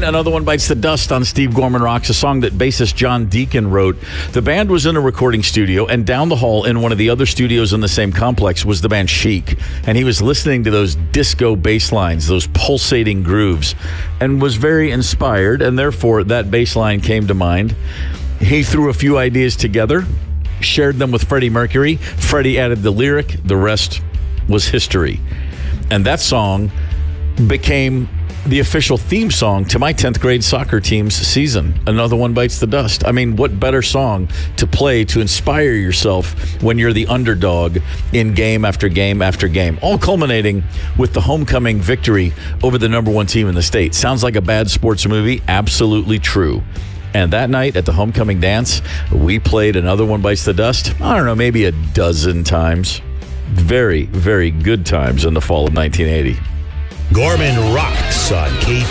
9, Another One Bites the Dust on Steve Gorman Rocks, a song that bassist John Deacon wrote. The band was in a recording studio, and down the hall in one of the other studios in the same complex was the band Chic. And he was listening to those disco bass lines, those pulsating grooves, and was very inspired, and therefore that bass line came to mind. He threw a few ideas together, shared them with Freddie Mercury. Freddie added the lyric. The rest was history. And that song became the official theme song to my 10th grade soccer team's season. Another One Bites the Dust. I mean, what better song to play to inspire yourself when you're the underdog in game after game after game, all culminating with the homecoming victory over the number 1 team in the state. Sounds like a bad sports movie? Absolutely true. And that night at the homecoming dance, we played Another One Bites the Dust, I don't know, maybe a dozen times. Very, very good times in the fall of 1980. Gorman Rocks on K